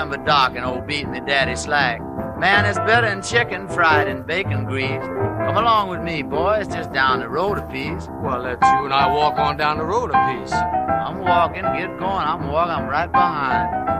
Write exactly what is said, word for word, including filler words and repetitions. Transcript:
but Doc and old beating the daddy slack. Man, it's better than chicken fried in bacon grease. Come along with me, boys, just down the road a piece. Well, let you and I walk on down the road a piece. I'm walking, get going, I'm walking, I'm right behind.